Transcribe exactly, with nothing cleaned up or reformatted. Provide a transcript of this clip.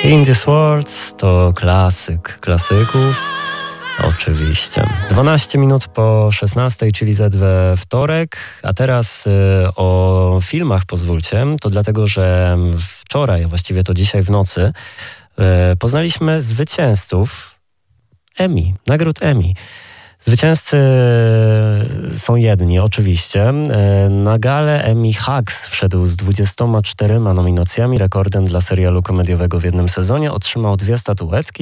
In This World to klasyk klasyków. Oczywiście. dwanaście minut po szesnastej, czyli Z we wtorek. A teraz y, o filmach pozwólcie. To dlatego, że wczoraj, a właściwie to dzisiaj w nocy, y, poznaliśmy zwycięzców Emmy, nagród Emmy. Zwycięzcy są jedni, oczywiście. Na galę Emmy Hughes wszedł z dwudziestoma czterema nominacjami, rekordem dla serialu komediowego w jednym sezonie. Otrzymał dwie statuetki.